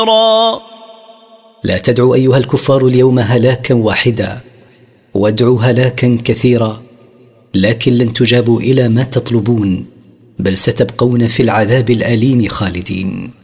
لا تدعوا أيها الكفار اليوم هلاكا واحدا، وادعوا هلاكا كثيرا، لكن لن تجابوا إلى ما تطلبون، بل ستبقون في العذاب الأليم خالدين.